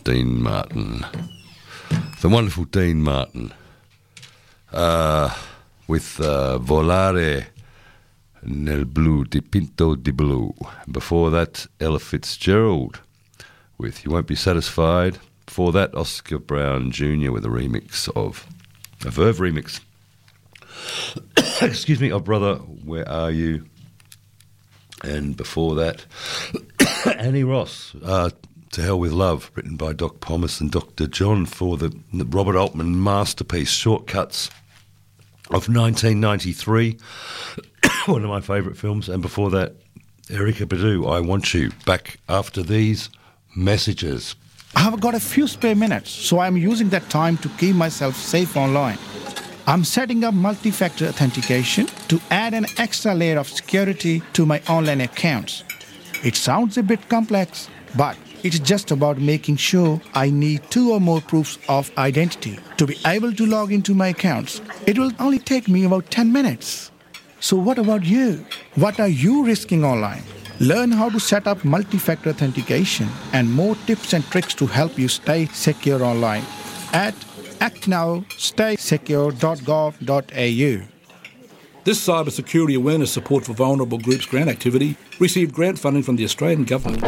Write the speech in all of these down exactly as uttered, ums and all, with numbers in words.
Dean Martin. The wonderful Dean Martin. Uh, with uh, Volare nel blu di Pinto di Blu. Before that, Ella Fitzgerald with You Won't Be Satisfied. Before that, Oscar Brown Junior with a remix of, a Verve remix. Excuse me, of Brother, Where Are You? And before that, Annie Ross, uh, To Hell With Love, written by Doc Pomus and Doctor John for the, the Robert Altman masterpiece, Shortcuts of nineteen ninety-three, one of my favourite films. And before that, Erykah Badu, I Want You, back after these messages. I've got a few spare minutes, so I'm using that time to keep myself safe online. I'm setting up multi-factor authentication to add an extra layer of security to my online accounts. It sounds a bit complex, but it's just about making sure I need two or more proofs of identity to be able to log into my accounts. It will only take me about ten minutes. So what about you? What are you risking online? Learn how to set up multi-factor authentication and more tips and tricks to help you stay secure online at act now stay secure dot gov dot a u. This cybersecurity awareness support for vulnerable groups grant activity received grant funding from the Australian Government.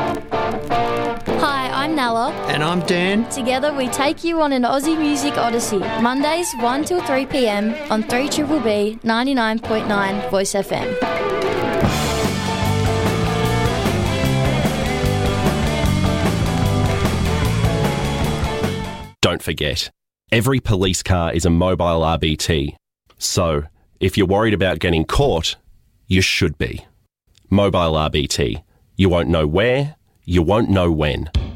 Hi, I'm Nella. And I'm Dan. Together we take you on an Aussie Music Odyssey, Mondays one till three p m on three B B B ninety-nine point nine Voice F M. Don't forget, every police car is a mobile R B T. So, if you're worried about getting caught, you should be. Mobile R B T. You won't know where, you won't know when.